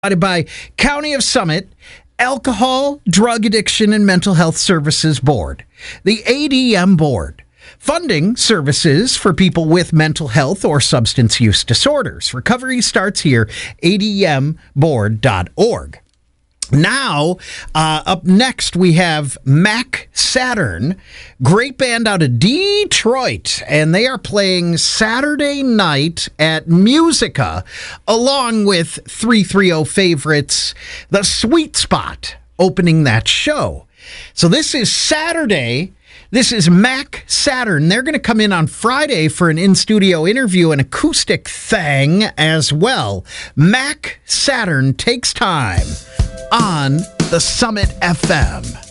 By County of Summit Alcohol, Drug Addiction, and Mental Health Services Board, the ADM Board, funding services for people with mental health or substance use disorders. Recovery starts here, admboard.org. Now, up next, we have Mac Saturn, great band out of Detroit, and they are playing Saturday night at Musica, along with 330 favorites, The Sweet Spot, opening that show. So this is Saturday. This is Mac Saturn. They're going to come in on Friday for an in-studio interview, an acoustic thing as well. Mac Saturn takes time on the Summit FM.